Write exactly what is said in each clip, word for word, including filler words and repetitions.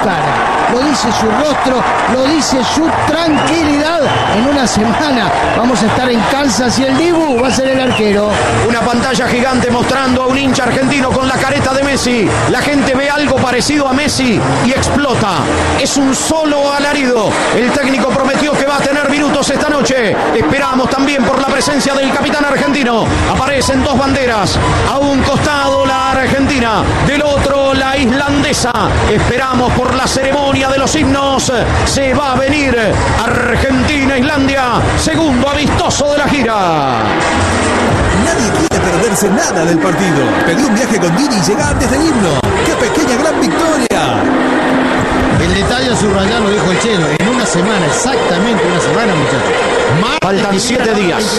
cara, lo dice su rostro, lo dice su tranquilidad. En una semana vamos a estar en Kansas y el Dibu va a ser el arquero. Una pantalla gigante mostrando a un hincha argentino con la careta de Messi. La gente ve algo parecido a Messi y explota. Es un solo alarido. El técnico prometió que va a tener minutos esta noche. Esperamos también por la presencia del capitán argentino. Aparecen dos banderas. A un costado la argentina, del otro la islandesa. Esperamos por la ceremonia de los himnos. Se va a venir Argentina-Islandia, segundo amistoso de la gira. Nadie quiere perderse nada del partido. Pedí un viaje con Dini y llega antes del himno. ¡Qué pequeña gran victoria! El detalle a subrayar lo dijo el Chelo. En una semana, exactamente una semana, muchachos. Faltan siete días.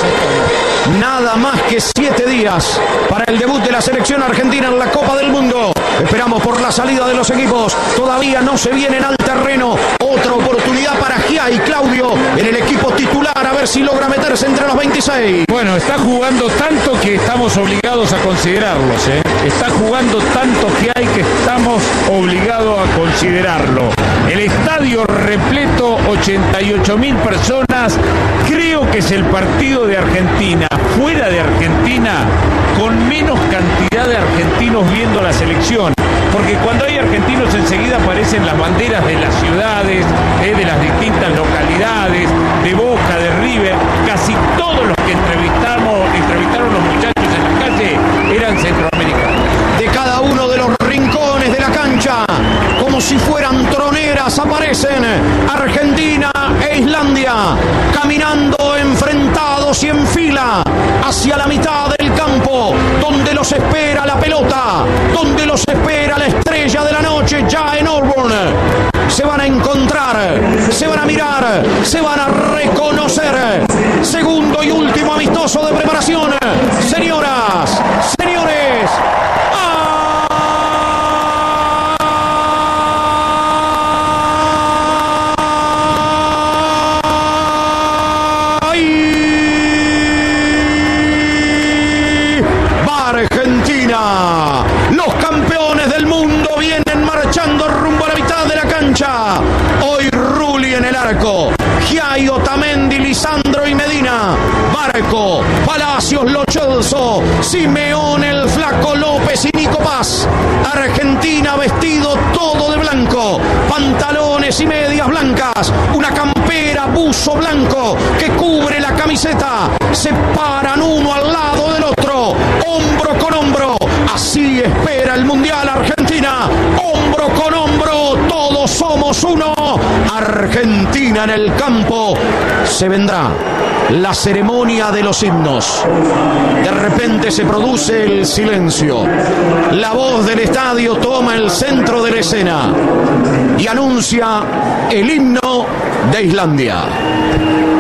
Nada más que siete días para el debut de la selección argentina en la Copa del Mundo. Esperamos por la salida de los equipos. Todavía no se vienen al terreno. Otra oportunidad para Gia y Claudio en el equipo titular. A ver si logra meterse entre los veintiséis. Bueno, está jugando tanto que estamos obligados a considerarlos, ¿eh? Está jugando tanto que hay que estamos obligados a considerarlo. El estadio repleto, ochenta y ocho mil personas. Creo que es el partido de Argentina, fuera de Argentina, con menos cantidad de argentinos viendo la selección. Porque cuando hay argentinos enseguida aparecen las banderas de las ciudades, eh, de las distintas localidades, de Boca, de River. Casi todos los que entrevistamos, entrevistaron los muchachos en la calle eran centroamericanos. De cada uno de los rincones de la cancha, como si fueran troneras, aparecen Argentina e Islandia, caminando enfrentados y en fila hacia la mitad del campo, donde los espera la pelota, donde los espera la estrella de la noche ya en Auburn. Se van a encontrar, se van a mirar, se van a reconocer. Segundo y último amistoso de preparación. Señoras, señores, Argentina, los campeones del mundo vienen marchando rumbo a la mitad de la cancha. Hoy Rulli en el arco, Giai, Otamendi, Lisandro y Medina, Barco, Palacios, Lo Celso, Simeone, el Flaco López y Nico Paz. Argentina vestido todo de blanco, pantalones y medias blancas, una campera, buzo blanco que cubre la camiseta. Se paran uno al lado del otro, hombro con hombro. Así espera el Mundial Argentina, hombro con hombro, todos somos uno. Argentina en el campo. Se vendrá la ceremonia de los himnos. De repente se produce el silencio. La voz del estadio toma el centro de la escena y anuncia el himno de Islandia.